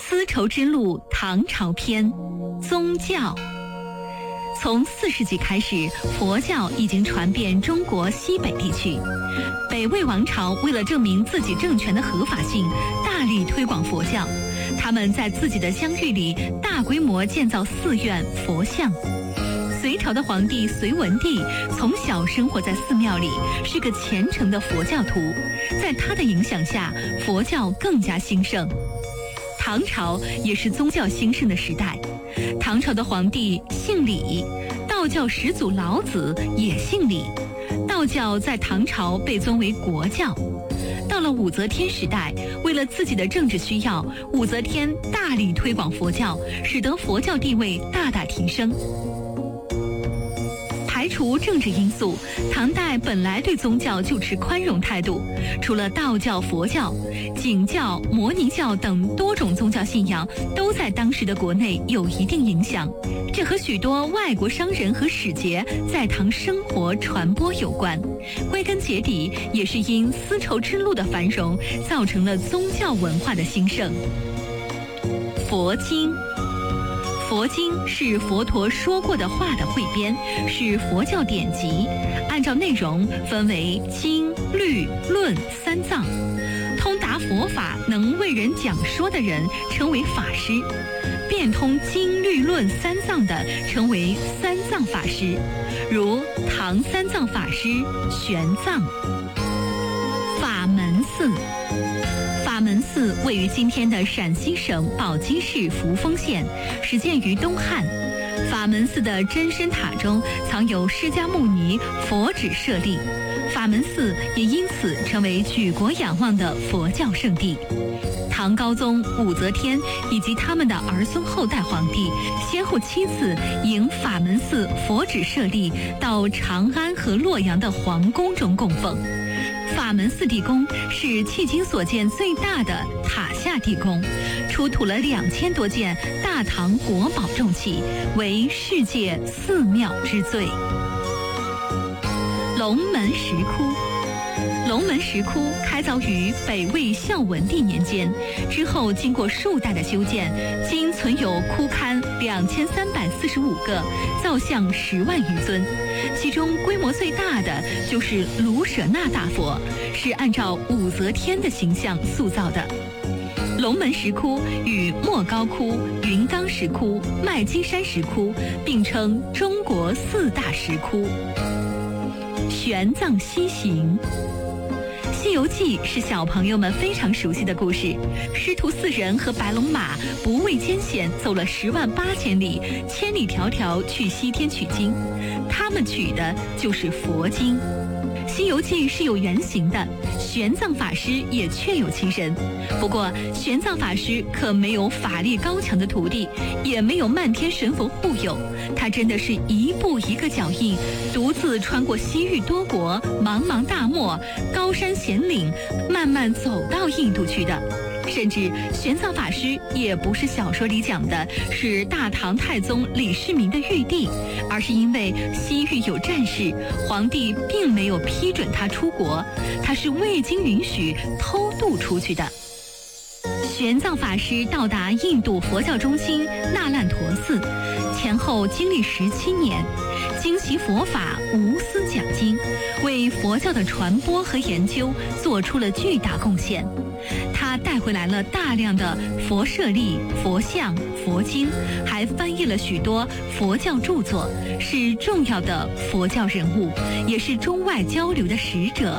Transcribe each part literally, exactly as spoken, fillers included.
丝绸之路唐朝篇，宗教。从四世纪开始，佛教已经传遍中国西北地区。北魏王朝为了证明自己政权的合法性，大力推广佛教。他们在自己的疆域里大规模建造寺院、佛像。隋朝的皇帝隋文帝从小生活在寺庙里，是个虔诚的佛教徒。在他的影响下，佛教更加兴盛。唐朝也是宗教兴盛的时代。唐朝的皇帝姓李，道教始祖老子也姓李。道教在唐朝被尊为国教。到了武则天时代，为了自己的政治需要，武则天大力推广佛教，使得佛教地位大大提升。排除政治因素，唐代本来对宗教就持宽容态度。除了道教、佛教、景教、摩尼教等多种宗教信仰都在当时的国内有一定影响，这和许多外国商人和使节在唐生活传播有关。归根结底，也是因丝绸之路的繁荣，造成了宗教文化的兴盛。佛经。佛经是佛陀说过的话的汇编，是佛教典籍，按照内容分为经、律、论三藏。通达佛法能为人讲说的人称为法师，变通经、律、论三藏的称为三藏法师，如唐三藏法师玄奘。法门寺。法门寺位于今天的陕西省宝鸡市扶风县，始建于东汉。法门寺的真身塔中藏有释迦牟尼佛指舍利，法门寺也因此成为举国仰望的佛教圣地。唐高宗武则天以及他们的儿孙后代皇帝，先后七次迎法门寺佛指舍利到长安和洛阳的皇宫中供奉。法门寺地宫是迄今所见最大的塔下地宫，出土了两千多件大唐国宝重器，为世界寺庙之最。龙门石窟。龙门石窟开凿于北魏孝文帝年间，之后经过数代的修建，今存有窟龛两千三百四十五个，造像十万余尊。其中规模最大的就是卢舍那大佛，是按照武则天的形象塑造的。龙门石窟与莫高窟、云冈石窟、麦积山石窟并称中国四大石窟。玄奘西行。《西游记》是小朋友们非常熟悉的故事，师徒四人和白龙马不畏艰险，走了十万八千里，千里迢迢去西天取经。他们取的就是佛经。《西游记》是有原型的，玄奘法师也确有其人。不过，玄奘法师可没有法力高强的徒弟，也没有漫天神佛护佑，他真的是一步一个脚印，独自穿过西域多国、茫茫大漠、高山险岭，慢慢走到印度去的。甚至玄奘法师也不是小说里讲的是大唐太宗李世民的玉帝，而是因为西域有战事，皇帝并没有批准他出国，他是未经允许偷渡出去的。玄奘法师到达印度佛教中心那烂陀寺，前后经历十七年，精习佛法，无私讲经，为佛教的传播和研究做出了巨大贡献。他带回来了大量的佛舍利、佛像、佛经，还翻译了许多佛教著作，是重要的佛教人物，也是中外交流的使者。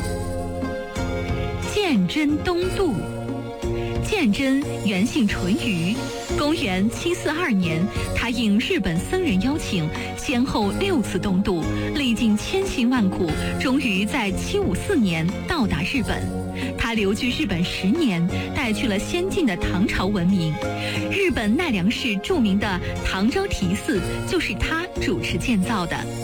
鉴真东渡。鉴真原姓淳于，公元七四二年，他应日本僧人邀请，先后六次东渡，历尽千辛万苦，终于在七五四年到达日本。他留居日本十年，带去了先进的唐朝文明。日本奈良市著名的唐招提寺就是他主持建造的。